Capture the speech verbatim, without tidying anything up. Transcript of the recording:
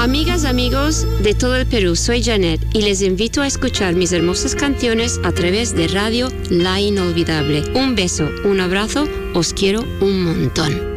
Amigas, amigos de todo el Perú, soy Janet y les invito a escuchar mis hermosas canciones a través de Radio La Inolvidable. Un beso, un abrazo, os quiero un montón.